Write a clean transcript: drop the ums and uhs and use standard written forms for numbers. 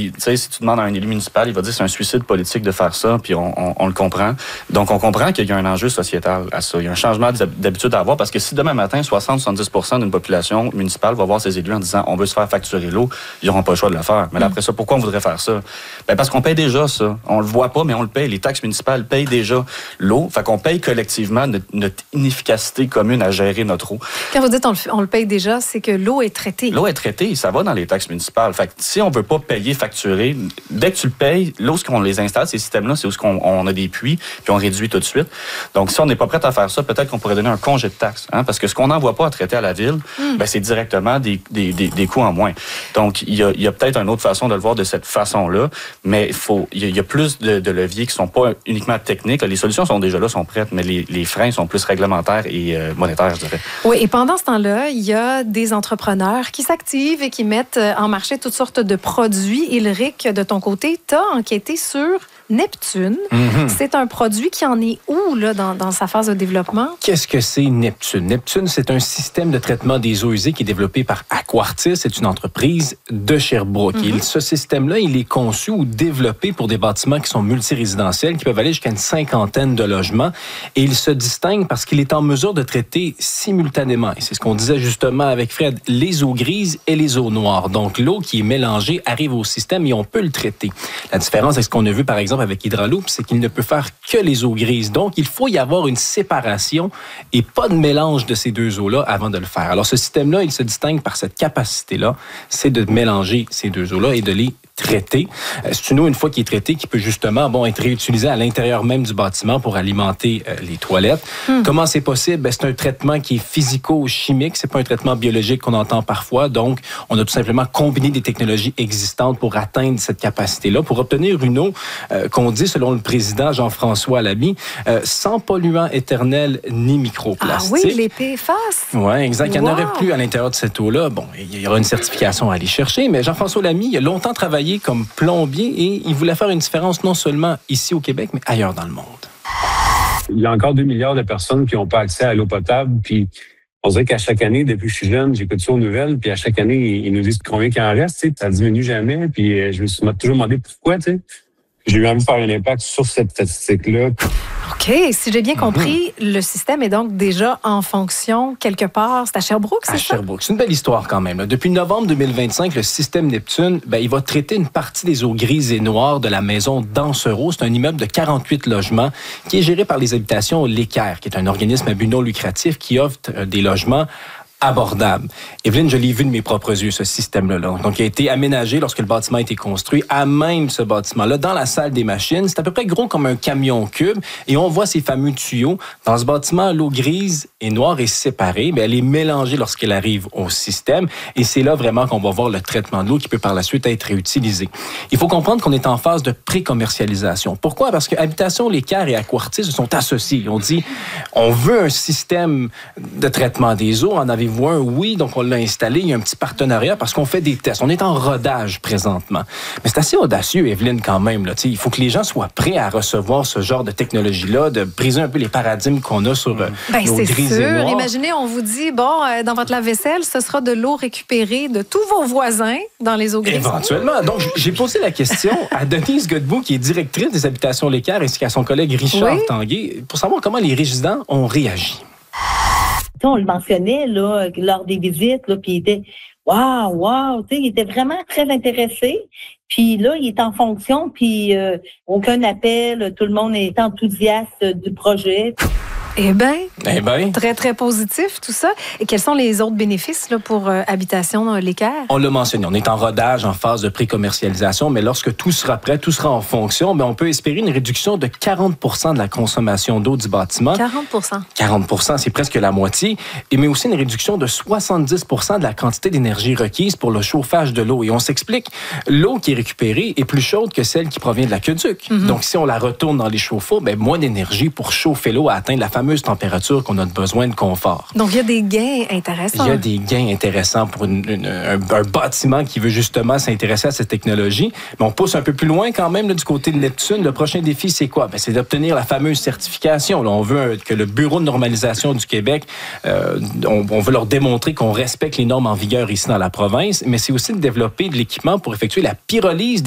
Puis, tu sais, si tu demandes à un élu municipal, il va dire que c'est un suicide politique de faire ça, puis on le comprend. Donc, on comprend qu'il y a un enjeu sociétal à ça. Il y a un changement d'habitude à avoir, parce que si demain matin, 60-70% d'une population municipale va voir ses élus en disant on veut se faire facturer l'eau, ils n'auront pas le choix de le faire. Mais là, après ça, pourquoi on voudrait faire ça? Ben, parce qu'on paye déjà ça. On le voit pas, mais on le paye. Les taxes municipales payent déjà l'eau. Fait qu'on paye collectivement notre inefficacité commune à gérer notre eau. Quand vous dites on le paye déjà, c'est que l'eau est traitée. L'eau est traitée, ça va dans les taxes municipales. Fait que si on veut pas payer, facturer, dès que tu le payes, là où on les installe, ces systèmes-là, c'est où on a des puits, puis on réduit tout de suite. Donc, si on n'est pas prêt à faire ça, peut-être qu'on pourrait donner un congé de taxes. Hein, parce que ce qu'on n'envoie pas à traiter à la ville, ben, c'est directement des coûts en moins. Donc, il y a peut-être une autre façon de le voir de cette façon-là, mais il y a plus de leviers qui sont pas uniquement techniques. Les solutions sont déjà là, sont prêtes, mais les freins sont plus réglementaires et monétaires, je dirais. Oui, et pendant ce temps-là, il y a des entrepreneurs qui s'activent et qui mettent en marché toutes sortes de produits. Ulrich, de ton côté, tu as enquêté sur Neptune. C'est un produit qui en est où là, dans sa phase de développement? Qu'est-ce que c'est Neptune? Neptune, c'est un système de traitement des eaux usées qui est développé par Aquartis. C'est une entreprise de Sherbrooke. Et ce système-là, il est conçu ou développé pour des bâtiments qui sont multirésidentiels, qui peuvent aller jusqu'à une 50aine de logements. Et il se distingue parce qu'il est en mesure de traiter simultanément, et c'est ce qu'on disait justement avec Fred, les eaux grises et les eaux noires. Donc, l'eau qui est mélangée arrive au système et on peut le traiter. La différence avec ce qu'on a vu, par exemple, avec Hydraloop, c'est qu'il ne peut faire que les eaux grises. Donc, il faut y avoir une séparation et pas de mélange de ces deux eaux-là avant de le faire. Alors, ce système-là, il se distingue par cette capacité-là, c'est de mélanger ces deux eaux-là et de les traiter. C'est une eau, une fois qui est traitée, qui peut justement être réutilisée à l'intérieur même du bâtiment pour alimenter les toilettes. Comment c'est possible? C'est un traitement qui est physico-chimique. C'est pas un traitement biologique qu'on entend parfois. Donc, on a tout simplement combiné des technologies existantes pour atteindre cette capacité-là, pour obtenir une eau qu'on dit, selon le président Jean-François Lamy, sans polluants éternels ni microplastiques. Ah oui, les PFAS. Oui, exact. Il n'y en aurait plus à l'intérieur de cette eau-là. Bon, il y aura une certification à aller chercher, mais Jean-François Lamy, il a longtemps travaillé comme plombier et il voulait faire une différence non seulement ici au Québec, mais ailleurs dans le monde. Il y a encore 2 milliards de personnes qui n'ont pas accès à l'eau potable. Puis on dirait qu'à chaque année, depuis que je suis jeune, j'écoute ça aux nouvelles. Puis à chaque année, ils nous disent combien il en reste. Ça diminue jamais. Puis je me suis toujours demandé pourquoi. J'ai eu envie de faire un impact sur cette statistique-là. OK. Si j'ai bien compris, le système est donc déjà en fonction quelque part. C'est à Sherbrooke, c'est ça? À Sherbrooke. C'est une belle histoire quand même. Depuis novembre 2025, le système Neptune, il va traiter une partie des eaux grises et noires de la maison Dansereau. C'est un immeuble de 48 logements qui est géré par les Habitations L'Équerre, qui est un organisme à but non lucratif qui offre des logements abordable. Evelyne, je l'ai vu de mes propres yeux, ce système-là. Donc, il a été aménagé lorsque le bâtiment a été construit, à même ce bâtiment-là, dans la salle des machines. C'est à peu près gros comme un camion cube. Et on voit ces fameux tuyaux. Dans ce bâtiment, l'eau grise et noire est séparée. Elle est mélangée lorsqu'elle arrive au système. Et c'est là vraiment qu'on va voir le traitement de l'eau qui peut par la suite être réutilisé. Il faut comprendre qu'on est en phase de pré-commercialisation. Pourquoi? Parce que Habitations L'Équerre et Aquartis se sont associés. On dit, on veut un système de traitement des eaux. En avez-vous un? Oui, donc on l'a installé. Il y a un petit partenariat parce qu'on fait des tests. On est en rodage présentement. Mais c'est assez audacieux, Evelyne, quand même. Là. Il faut que les gens soient prêts à recevoir ce genre de technologie-là, de briser un peu les paradigmes qu'on a sur nos grises et noires. Imaginez, on vous dit, dans votre lave-vaisselle, ce sera de l'eau récupérée de tous vos voisins dans les eaux grises. Éventuellement. Donc, j'ai posé la question à Denise Godbout, qui est directrice des Habitations L'Équerre, ainsi qu'à son collègue Richard Tanguay, pour savoir comment les résidents ont réagi. On le mentionnait là, lors des visites, là, puis il était wow, il était vraiment très intéressé. Puis là, il est en fonction, puis aucun appel, tout le monde est enthousiaste du projet. Eh bien, très, très positif, tout ça. Et quels sont les autres bénéfices là, pour Habitations L'Équerre? On l'a mentionné, on est en rodage, en phase de pré-commercialisation, mais lorsque tout sera prêt, tout sera en fonction, on peut espérer une réduction de 40% de la consommation d'eau du bâtiment. 40%? 40%, c'est presque la moitié. Mais aussi une réduction de 70% de la quantité d'énergie requise pour le chauffage de l'eau. Et on s'explique, l'eau qui est récupérée est plus chaude que celle qui provient de l'aqueduc. Donc, si on la retourne dans les chauffe-eau, moins d'énergie pour chauffer l'eau à atteindre la fameuse température qu'on a besoin de confort. Donc, il y a des gains intéressants. Il y a des gains intéressants pour un bâtiment qui veut justement s'intéresser à cette technologie. Mais on pousse un peu plus loin quand même là, du côté de Neptune. Le prochain défi, c'est quoi? C'est d'obtenir la fameuse certification. Là, on veut que le Bureau de normalisation du Québec, on veut leur démontrer qu'on respecte les normes en vigueur ici dans la province, mais c'est aussi de développer de l'équipement pour effectuer la pyrolyse